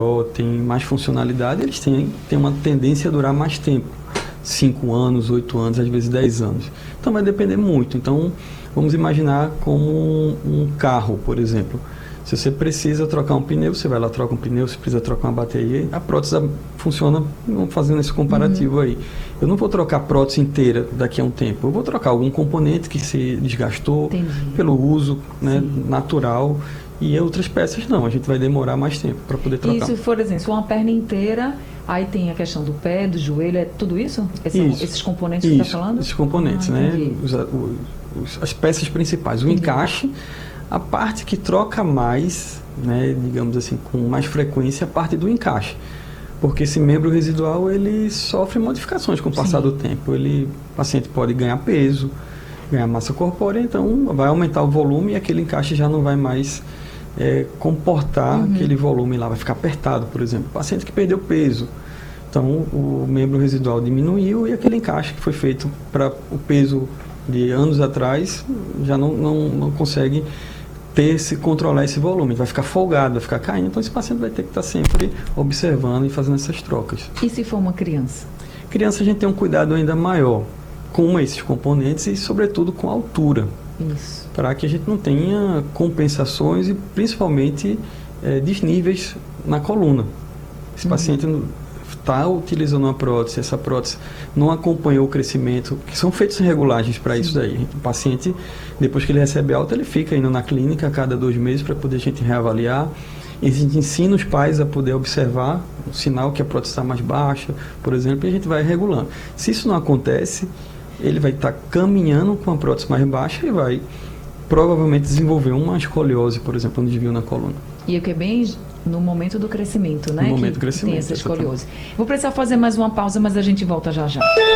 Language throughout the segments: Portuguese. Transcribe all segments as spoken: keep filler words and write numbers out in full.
tem mais funcionalidade, eles têm, têm uma tendência a durar mais tempo. cinco anos, oito anos, às vezes dez anos. Então vai depender muito. Então vamos imaginar como um, um carro, por exemplo. Se você precisa trocar um pneu, você vai lá, troca um pneu. Se precisa trocar uma bateria, a prótese funciona fazendo esse comparativo uhum. aí. Eu não vou trocar a prótese inteira daqui a um tempo. Eu vou trocar algum componente que se desgastou Entendi. pelo uso né, natural. E outras peças não, a gente vai demorar mais tempo para poder trocar. E se for, exemplo, uma perna inteira, aí tem a questão do pé, do joelho, é tudo isso? São isso, esses componentes isso, que você está falando? Esses componentes, ah, né? Os, os, as peças principais. O entendi. encaixe, a parte que troca mais, né, digamos assim, com mais frequência, a parte do encaixe. Porque esse membro residual, ele sofre modificações com o passar Sim. do tempo. Ele, o paciente pode ganhar peso, ganhar massa corpórea, então vai aumentar o volume e aquele encaixe já não vai mais... É, comportar uhum. aquele volume lá, vai ficar apertado, por exemplo. Paciente que perdeu peso, então o membro residual diminuiu e aquele encaixe que foi feito para o peso de anos atrás já não, não, não consegue ter esse, controlar esse volume, vai ficar folgado, vai ficar caindo, então esse paciente vai ter que estar sempre observando e fazendo essas trocas. E se for uma criança? Criança a gente tem um cuidado ainda maior com esses componentes e sobretudo com a altura. Isso. Para que a gente não tenha compensações e principalmente é, desníveis na coluna. Esse uhum. paciente está utilizando uma prótese, essa prótese não acompanhou o crescimento, que são feitas regulagens para isso daí. O paciente, depois que ele recebe alta, ele fica indo na clínica a cada dois meses para poder a gente reavaliar. E a gente ensina os pais a poder observar o sinal que a prótese está mais baixa, por exemplo, e a gente vai regulando. Se isso não acontece, ele vai estar tá caminhando com a prótese mais baixa e vai provavelmente desenvolver uma escoliose, por exemplo, um desvio na coluna. E o que é bem no momento do crescimento, né? No momento que, do crescimento. Tem essa escoliose. Exatamente. Vou precisar fazer mais uma pausa, mas a gente volta já já.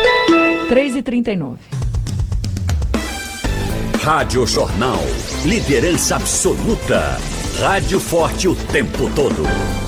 três e trinta e nove. Rádio Jornal. Liderança absoluta. Rádio forte o tempo todo.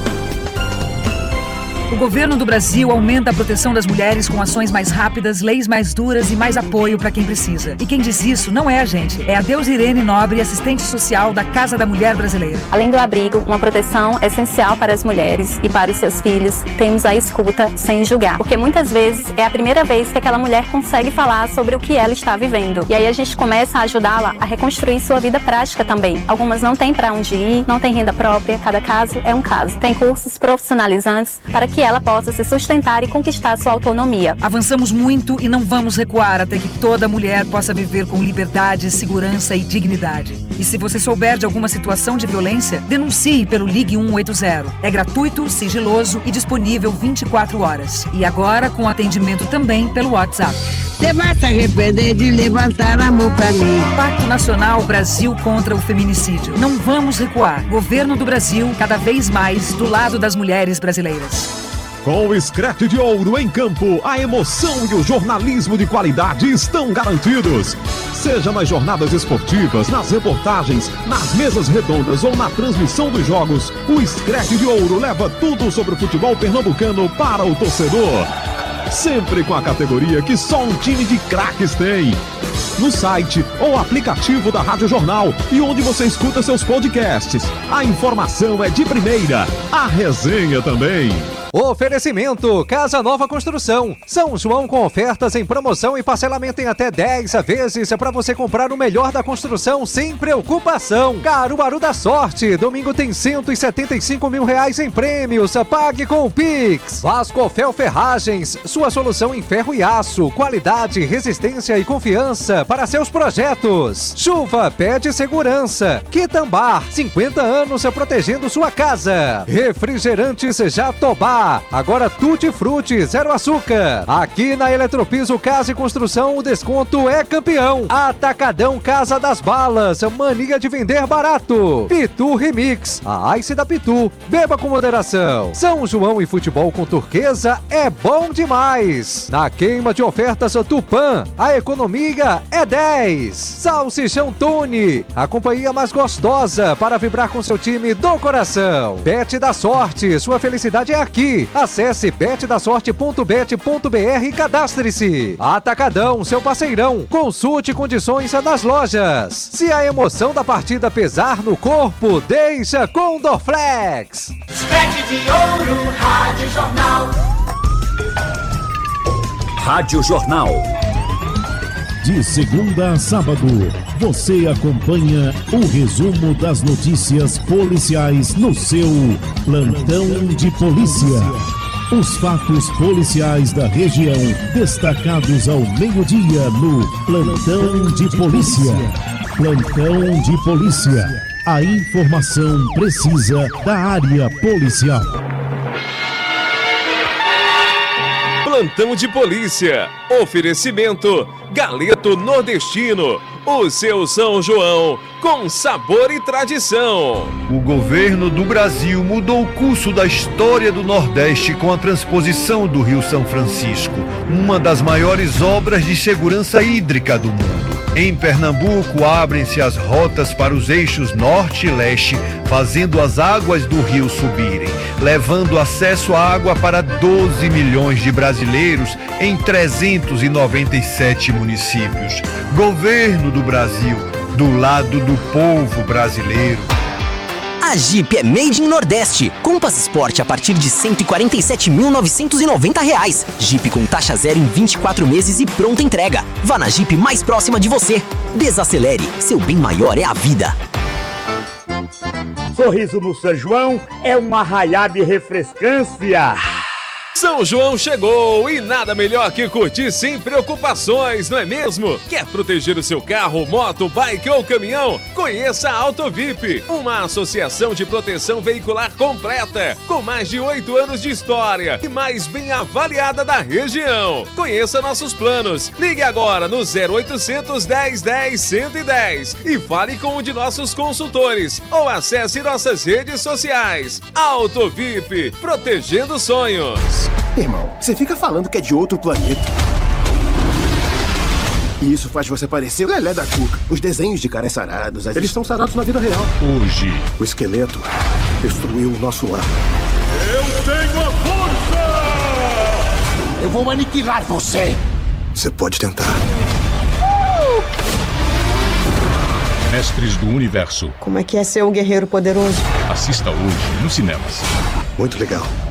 O governo do Brasil aumenta a proteção das mulheres com ações mais rápidas, leis mais duras e mais apoio para quem precisa. E quem diz isso não é a gente, é a Deusirene Nobre, assistente social da Casa da Mulher Brasileira. Além do abrigo, uma proteção essencial para as mulheres e para os seus filhos, temos a escuta sem julgar. Porque muitas vezes é a primeira vez que aquela mulher consegue falar sobre o que ela está vivendo. E aí a gente começa a ajudá-la a reconstruir sua vida prática também. Algumas não têm para onde ir, não têm renda própria, cada caso é um caso. Tem cursos profissionalizantes para que que ela possa se sustentar e conquistar sua autonomia. Avançamos muito e não vamos recuar até que toda mulher possa viver com liberdade, segurança e dignidade. E se você souber de alguma situação de violência, denuncie pelo Ligue um oito zero. É gratuito, sigiloso e disponível vinte e quatro horas. E agora com atendimento também pelo WhatsApp. Você vai se arrepender de levantar a mão pra mim. Pacto Nacional Brasil contra o Feminicídio. Não vamos recuar. Governo do Brasil, cada vez mais do lado das mulheres brasileiras. Com o Scratch de Ouro em campo, a emoção e o jornalismo de qualidade estão garantidos. Seja nas jornadas esportivas, nas reportagens, nas mesas redondas ou na transmissão dos jogos, o Scratch de Ouro leva tudo sobre o futebol pernambucano para o torcedor. Sempre com a categoria que só um time de craques tem. No site ou aplicativo da Rádio Jornal e onde você escuta seus podcasts. A informação é de primeira, a resenha também. Oferecimento Casa Nova Construção. São João com ofertas em promoção e parcelamento em até dez vezes para você comprar o melhor da construção sem preocupação. Caruaru da Sorte. Domingo tem cento e setenta e cinco mil reais em prêmios. Pague com o Pix. Vascofel Ferragens. Sua solução em ferro e aço. Qualidade, resistência e confiança para seus projetos. Chuva pede segurança. Quitambar. cinquenta anos protegendo sua casa. Refrigerantes Jatobá. Agora Tutti Frutti, zero açúcar. Aqui na Eletropiso Casa e Construção o desconto é campeão. Atacadão Casa das Balas, mania de vender barato. Pitu Remix, a Ice da Pitu. Beba com moderação. São João e futebol com turquesa é bom demais. Na queima de ofertas Tupã, a economia é dez. Salsichão Tune, a companhia mais gostosa para vibrar com seu time do coração. Bet da Sorte, sua felicidade é aqui. aqui. Acesse bet da sorte ponto bet ponto br e cadastre-se. Atacadão, seu parceirão. Consulte condições nas lojas. Se a emoção da partida pesar no corpo, deixa com Dorflex. Sete de ouro, Rádio Jornal. Rádio Jornal. De segunda a sábado, você acompanha o resumo das notícias policiais no seu Plantão de Polícia. Os fatos policiais da região, destacados ao meio-dia no Plantão de Polícia. Plantão de Polícia. A informação precisa da área policial. Plantão de Polícia. Oferecimento Galeto Nordestino. O seu São João com sabor e tradição. O governo do Brasil mudou o curso da história do Nordeste com a transposição do Rio São Francisco, uma das maiores obras de segurança hídrica do mundo. Em Pernambuco, abrem-se as rotas para os eixos norte e leste, fazendo as águas do rio subirem, levando acesso à água para doze milhões de brasileiros em trezentos e noventa e sete municípios. Governo do Brasil, do lado do povo brasileiro. A Jeep é Made in Nordeste. Compass Sport a partir de cento e quarenta e sete mil novecentos e noventa reais. Jeep com taxa zero em vinte e quatro meses e pronta entrega. Vá na Jeep mais próxima de você. Desacelere, seu bem maior é a vida. Sorriso no São João é uma arraiá de refrescância. São João chegou e nada melhor que curtir sem preocupações, não é mesmo? Quer proteger o seu carro, moto, bike ou caminhão? Conheça a Auto V I P, uma associação de proteção veicular completa, com mais de oito anos de história e mais bem avaliada da região. Conheça nossos planos. Ligue agora no zero oitocentos, dez, dez, cento e dez e fale com um de nossos consultores ou acesse nossas redes sociais. Auto V I P, protegendo sonhos. Irmão, você fica falando que é de outro planeta. E isso faz você parecer o Lelé da Cuca. Os desenhos de caras sarados, eles estão sarados na vida real. Hoje, o esqueleto destruiu o nosso lar. Eu tenho a força! Eu vou aniquilar você! Você pode tentar. Uh! Mestres do Universo. Como é que é ser um guerreiro poderoso? Assista hoje nos cinemas. Muito legal.